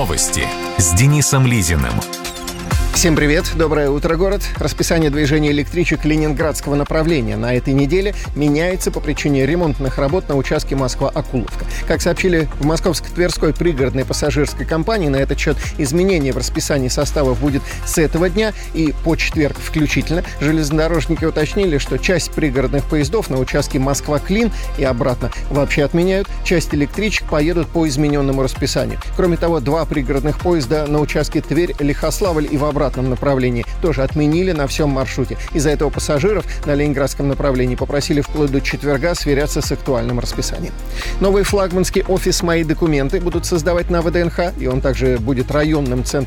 Новости с Денисом Лизиным. Всем привет, доброе утро, город. Расписание движения электричек ленинградского направления на этой неделе меняется по причине ремонтных работ на участке Москва-Окуловка. Как сообщили в Московско-Тверской пригородной пассажирской компании, на этот счет изменение в расписании составов будет с этого дня и по четверг включительно. Железнодорожники уточнили, что часть пригородных поездов на участке Москва-Клин и обратно вообще отменяют. Часть электричек поедут по измененному расписанию. Кроме того, 2 пригородных поезда на участке Тверь-Лихославль и в обратном направлении тоже отменили на всем маршруте. Из-за этого пассажиров на ленинградском направлении попросили вплоть до четверга сверяться с актуальным расписанием. Новый флагманский офис «Мои документы» будут создавать на ВДНХ, и он также будет районным центром